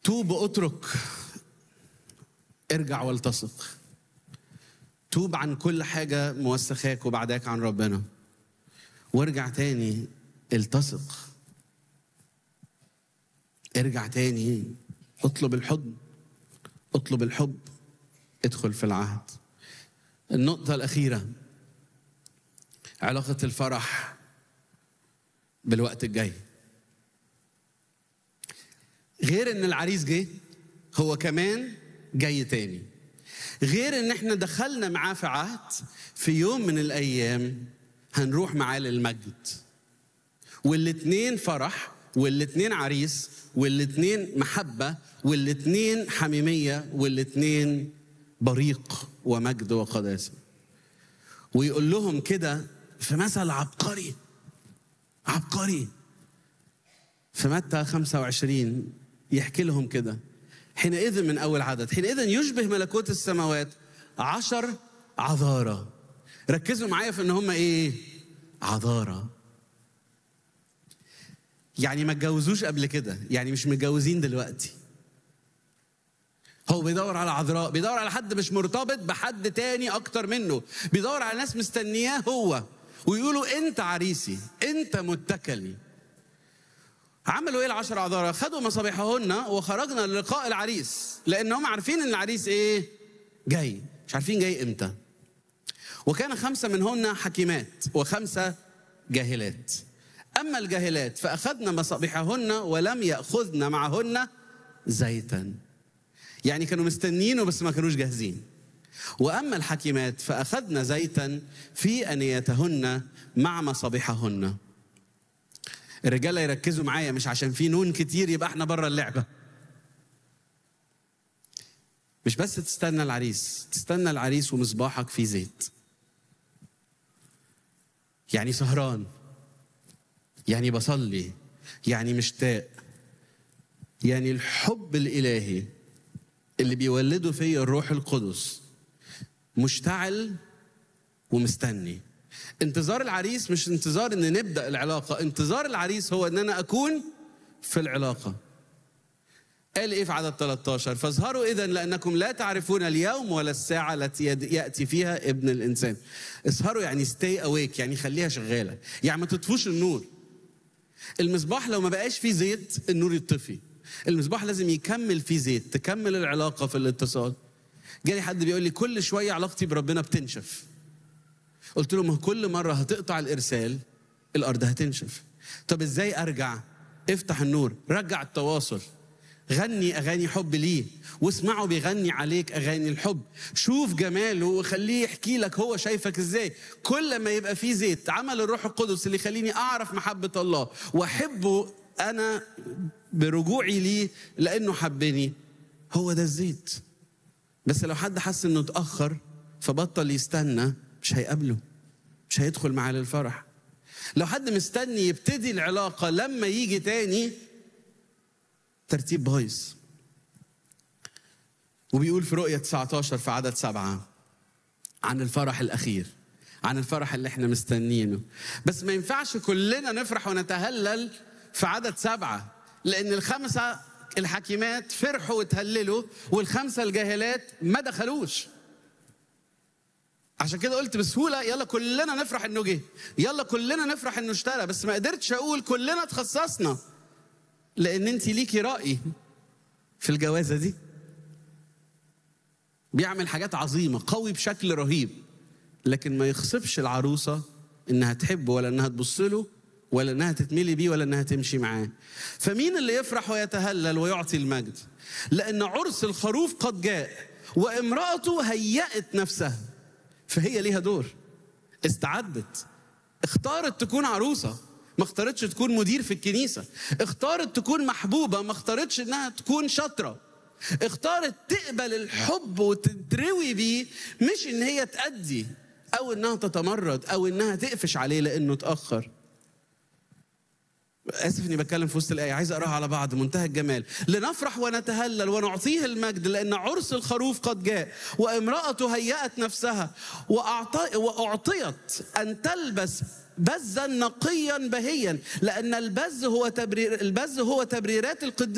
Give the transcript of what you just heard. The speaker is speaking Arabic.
توب واترك، ارجع والتصق. توب عن كل حاجة موسخاك وبعداك عن ربنا، وارجع تاني التصق. ارجع تاني، اطلب الحضن، اطلب الحب، ادخل في العهد. النقطة الأخيرة، علاقة الفرح بالوقت الجاي. غير ان العريس جه، هو كمان جاي تاني. غير ان احنا دخلنا معاه في عهد، في يوم من الايام هنروح معاه للمجد، والاتنين فرح، والاتنين عريس، والاتنين محبة، والاتنين حميمية، والاتنين بريق ومجد وقداسة. ويقول لهم كده في مثل عبقري في متى 25، يحكي لهم كده: حينئذ، من أول عدد، حينئذ يشبه ملكوت السماوات 10 عذارى. ركزوا معايا في إن هم إيه؟ عذارى. يعني ما اتجوزوش قبل كده، يعني مش متجوزين دلوقتي. هو بيدور على عذراء، بيدور على حد مش مرتبط بحد تاني أكتر منه، بيدور على ناس مستنياه هو، ويقولوا أنت عريسي، أنت متكلي. عملوا ايه ال10 عذارى؟ خدوا مصابيحهن وخرجنا للقاء العريس، لانهم عارفين ان العريس ايه؟ جاي. مش عارفين جاي امتى. وكان 5 منهن حكيمات و5 جاهلات. اما الجاهلات فاخذن مصابيحهن ولم ياخذن معهن زيتا. يعني كانوا مستنيينه بس ما كانوش جاهزين. واما الحكيمات فاخذن زيتا في انيتهن مع مصابيحهن. الرجاله يركزوا معايا، مش عشان في نون كتير يبقى احنا بره اللعبه. مش بس تستنى العريس، تستنى العريس ومصباحك فيه زيت. يعني سهران، يعني بصلي، يعني مشتاق، يعني الحب الالهي اللي بيولده فيا الروح القدس مشتعل ومستني. انتظار العريس مش انتظار ان نبدأ العلاقة، انتظار العريس هو ان انا اكون في العلاقة. قال ايه في عدد 13؟ فاظهروا اذا لانكم لا تعرفون اليوم ولا الساعة التي يأتي فيها ابن الانسان. اسهروا يعني stay awake، يعني خليها شغالة، يعني ما تطفوش النور. المصباح لو ما بقاش فيه زيت النور يطفي. المصباح لازم يكمل فيه زيت، تكمل العلاقة في الاتصال. جالي حد بيقول لي كل شوية علاقتي بربنا بتنشف. قلت له ما كل مرة هتقطع الإرسال الأرض هتنشف. طب إزاي أرجع؟ افتح النور، رجع التواصل، غني أغاني حب ليه، واسمعه بيغني عليك أغاني الحب. شوف جماله وخليه يحكي لك هو شايفك إزاي. كل ما يبقى فيه زيت، عمل الروح القدس اللي يخليني أعرف محبة الله وأحبه أنا برجوعي ليه لأنه حبني، هو ده الزيت. بس لو حد حس إنه اتأخر فبطل يستنى، مش هيقابله، مش هيدخل معاه للفرح. لو حد مستني يبتدي العلاقة لما يجي تاني، ترتيب بايظ. وبيقول في رؤية 19 في عدد 7 عن الفرح الأخير، عن الفرح اللي احنا مستنينه. بس ما ينفعش كلنا نفرح ونتهلل في عدد 7، لأن ال5 الحكيمات فرحوا وتهللوا، وال5 الجاهلات ما دخلوش. عشان كده قلت بسهولة يلا كلنا نفرح انه جه، يلا كلنا نفرح انه اشترى، بس ما قدرتش اقول كلنا تخصصنا، لان انت ليكي رأي في الجوازة دي. بيعمل حاجات عظيمة، قوي بشكل رهيب، لكن ما يخصبش العروسة انها تحبه، ولا انها تبص له، ولا انها تتملي بيه، ولا انها تمشي معاه. فمين اللي يفرح ويتهلل ويعطي المجد؟ لان عرس الخروف قد جاء، وامرأته هيأت نفسها. فهي ليها دور، استعدت، اختارت تكون عروسة، ما اختارتش تكون مدير في الكنيسة، اختارت تكون محبوبة، ما اختارتش انها تكون شاطرة، اختارت تقبل الحب وتتروي بيه، مش ان هي تأدي او انها تتمرد او انها تقفش عليه لانه اتأخر. آسف إني بتكلم في وسط الآية، عايز أقراها على بعض، منتهى الجمال. لنفرح ونتهلل ونعطيه المجد لأن عرس الخروف قد جاء، وامرأته هيأت نفسها وأعطيت أن تلبس بزا نقيا بهيا، لأن البز هو تبريرات القديسين.